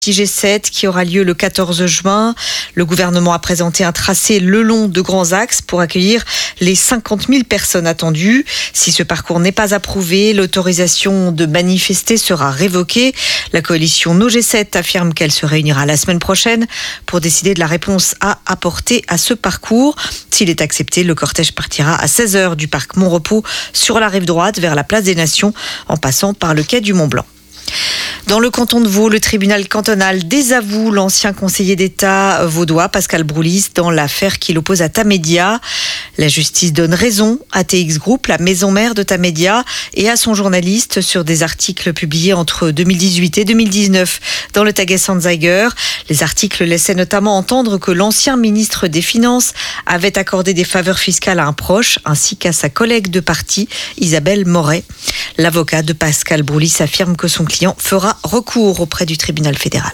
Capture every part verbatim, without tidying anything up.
G sept qui aura lieu le quatorze juin. Le gouvernement a présenté un tracé le long de grands axes pour accueillir les cinquante mille personnes attendues. Si ce parcours n'est pas approuvé, l'autorisation de manifester sera révoquée. La coalition No G sept affirme qu'elle se réunira la semaine prochaine pour décider de la réponse à apporter à ce parcours. S'il est accepté, le cortège partira à seize heures du parc Montrepos sur la rive droite vers la place des Nations en passant par le quai du Mont-Blanc. Dans le canton de Vaud, le tribunal cantonal désavoue l'ancien conseiller d'État vaudois Pascal Broulis dans l'affaire qui l'oppose à Tamedia. La justice donne raison à T X Group, la maison mère de Tamedia, et à son journaliste sur des articles publiés entre deux mille dix-huit et deux mille dix-neuf dans le Tages-Anzeiger. Les articles laissaient notamment entendre que l'ancien ministre des Finances avait accordé des faveurs fiscales à un proche ainsi qu'à sa collègue de parti, Isabelle Moret. L'avocat de Pascal Broulis affirme que son client fera recours auprès du tribunal fédéral.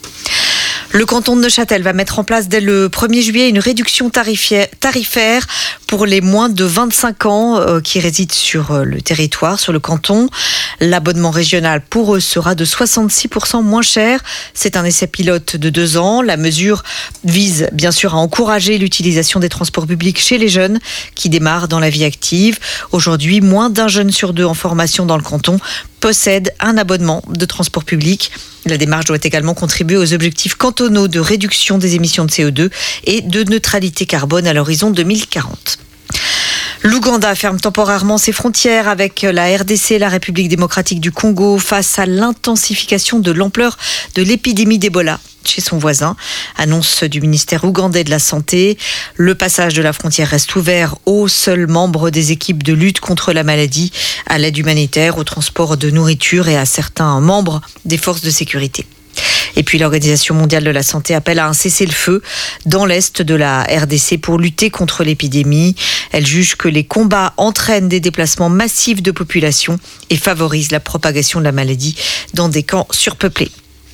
Le canton de Neuchâtel va mettre en place dès le premier juillet une réduction tarifaire pour les moins de vingt-cinq ans euh, qui résident sur euh, le territoire, sur le canton. L'abonnement régional pour eux sera de soixante-six pour cent moins cher. C'est un essai pilote de deux ans. La mesure vise bien sûr à encourager l'utilisation des transports publics chez les jeunes qui démarrent dans la vie active. Aujourd'hui, moins d'un jeune sur deux en formation dans le canton possède un abonnement de transport public. La démarche doit également contribuer aux objectifs cantonaux de réduction des émissions de C O deux et de neutralité carbone à l'horizon deux mille quarante. L'Ouganda ferme temporairement ses frontières avec la R D C, la République démocratique du Congo, face à l'intensification de l'ampleur de l'épidémie d'Ebola chez son voisin. Annonce du ministère ougandais de la Santé. Le passage de la frontière reste ouvert aux seuls membres des équipes de lutte contre la maladie, à l'aide humanitaire, au transport de nourriture et à certains membres des forces de sécurité. Et puis l'Organisation mondiale de la santé appelle à un cessez-le-feu dans l'est de la R D C pour lutter contre l'épidémie. Elle juge que les combats entraînent des déplacements massifs de population et favorisent la propagation de la maladie dans des camps surpeuplés.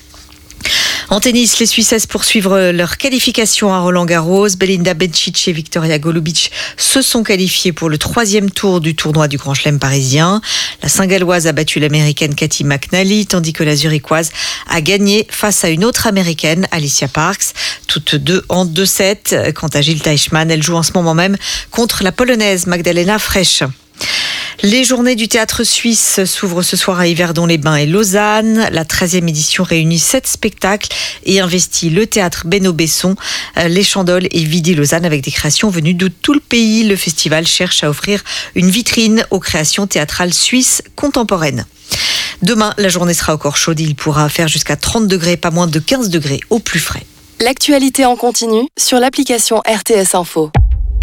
En tennis, les Suissesses poursuivent leur qualification à Roland-Garros. Belinda Bencic et Victoria Golubic se sont qualifiées pour le troisième tour du tournoi du Grand Chelem parisien. La Saint-Galloise a battu l'Américaine Cathy McNally, tandis que la Zurichoise a gagné face à une autre Américaine, Alicia Parks, toutes deux en deux sept. Quant à Jil Teichmann, elle joue en ce moment même contre la Polonaise Magdalena Frech. Les journées du théâtre suisse s'ouvrent ce soir à Yverdon-les-Bains et Lausanne. La treizième édition réunit sept spectacles et investit le théâtre Beno Besson, les Chandoles et Vidi Lausanne avec des créations venues de tout le pays. Le festival cherche à offrir une vitrine aux créations théâtrales suisses contemporaines. Demain, la journée sera encore chaude. Il pourra faire jusqu'à trente degrés, pas moins de quinze degrés au plus frais. L'actualité en continu sur l'application R T S Info.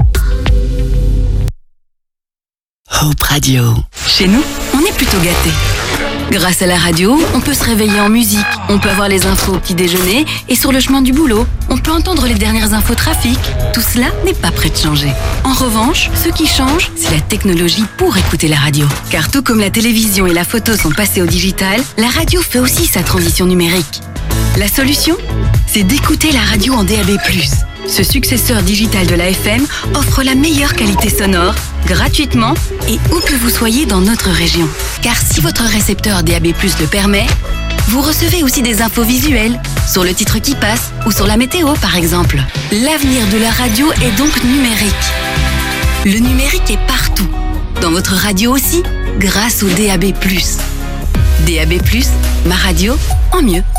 Hope Radio. Chez nous, on est plutôt gâtés. Grâce à la radio, on peut se réveiller en musique, on peut avoir les infos au petit déjeuner et sur le chemin du boulot, on peut entendre les dernières infos trafic. Tout cela n'est pas prêt de changer. En revanche, ce qui change, c'est la technologie pour écouter la radio. Car tout comme la télévision et la photo sont passées au digital, la radio fait aussi sa transition numérique. La solution, c'est d'écouter la radio en D A B plus. Ce successeur digital de la F M offre la meilleure qualité sonore, gratuitement et où que vous soyez dans notre région. Car si votre récepteur D A B plus le permet, vous recevez aussi des infos visuelles, sur le titre qui passe ou sur la météo par exemple. L'avenir de la radio est donc numérique. Le numérique est partout, dans votre radio aussi, grâce au D A B plus. D A B plus, ma radio en mieux.